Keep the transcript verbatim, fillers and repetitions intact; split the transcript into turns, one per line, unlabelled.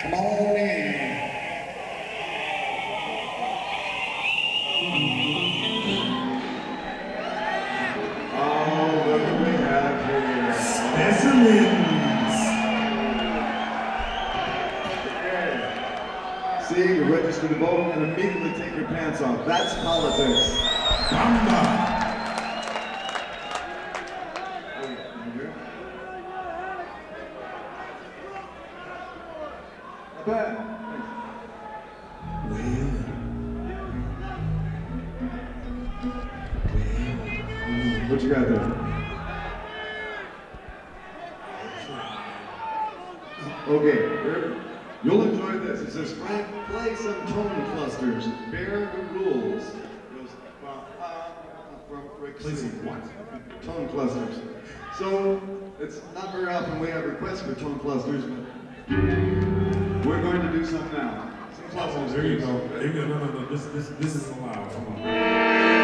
Morning. Oh, look what we have here.
Specimens.
Okay. See, you register to vote and immediately take your pants off. That's politics.
Bamba.
Bad. What you got there? Okay, you'll enjoy this. It says, Frank, play some tone clusters. Bear the rules. It goes, uh, uh, from Rick
Please,
C.
what?
Tone clusters. So, it's not very often we have requests for tone clusters, but we're going to do some now. Some clusters.
Oh, there you go. There you go. No, no, no. This, this, this is allowed. Come on.